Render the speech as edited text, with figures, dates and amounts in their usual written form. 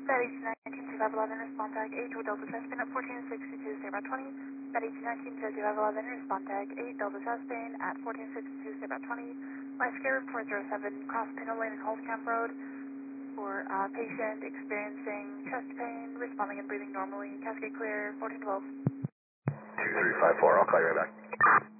That 1819-2511, respond tag 8 to Delta chest pain at 1462, stay about 20. That 1819-2511, respond tag 8 Delta chest pain at 1462, stay about 20. My scare room 407, cross Pinto Lane and Holdcamp Road for patient experiencing chest pain, responding and breathing normally. Cascade clear, 1412. 2354, I'll call you right back.